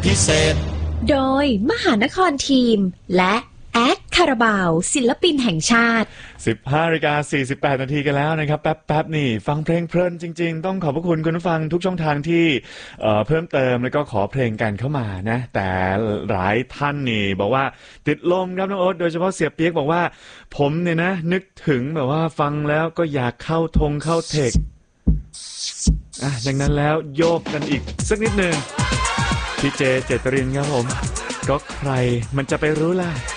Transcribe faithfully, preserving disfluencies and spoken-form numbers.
พิเศษโดยมหานครทีมและแอดคาราบาวศิลปินแห่งชาติสิบห้านาฬิกาสี่สิบแปดนาทีกันแล้วนะครับแป๊บๆนี่ฟังเพลงเพลินจริงๆต้องขอบพระคุณคุณผู้ฟังทุกช่องทางที่เอ่อเพิ่มเติมแล้วก็ขอเพลงกันเข้ามานะแต่หลายท่านนี่บอกว่าติดลมครับน้องโอ๊ตโดยเฉพาะเสียเปียกบอกว่าผมเนี่ยนะนึกถึงแบบว่าฟังแล้วก็อยากเข้าทงเข้าเทคอ่ะดังนั้นแล้วโยกกันอีกสักนิดนึงพี่เจเจตรินครับผมก็ใครมันจะไปรู้ล่ะ